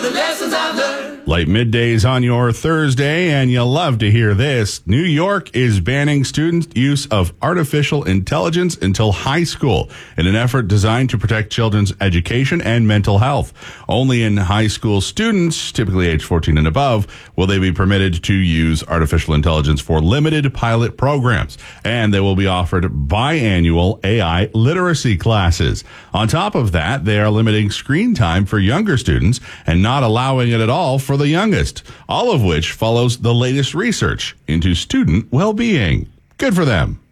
the lessons I've learned. Late middays on your Thursday, and you'll love to hear this. New York is banning student use of artificial intelligence until high school in an effort designed to protect children's education and mental health. Only in high school students, typically age 14 and above, will they be permitted to use artificial intelligence for limited pilot programs, and they will be offered biannual AI literacy classes. On top of that, they are limiting screen time for younger students and not allowing it at all for the youngest, all of which follows the latest research into student well-being. Good for them.